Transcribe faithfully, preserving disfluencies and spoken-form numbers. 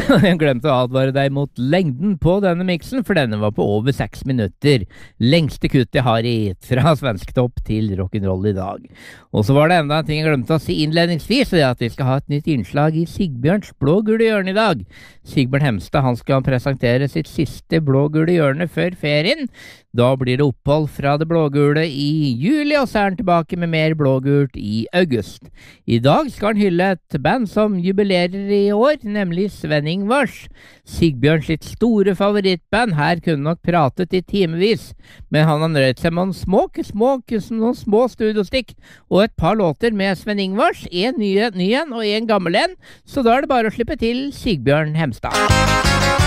Jeg glemte å advare deg mot lengden på denne miksen, for denne var på over seks minutter. Lengste kutt jeg har gitt fra svensktopp til rock'n'roll i dag. Og så var det enda en ting jeg glemte å si innledningsvis, det er at vi skal ha et nytt innslag i Sigbjørns blå-gule hjørne i dag. Sigbjørn Hemstad, han skal presentere sitt siste blå-gule hjørne før ferien. Da blir det opphold fra det blågule i juli, og så er han tilbake med mer blågult i august. I dag skal han hylle et band som jubilerer i år, nemlig Sven Ingvars. Sigbjørn sitt store favorittband. Her kunne nok pratet i timevis, men han har nødt seg med noen små, små, noen små studiostikk og et par låter med Sven Ingvars, en ny, ny en og en gammel en, så da er det bare å slippe til Sigbjørn Hemstad.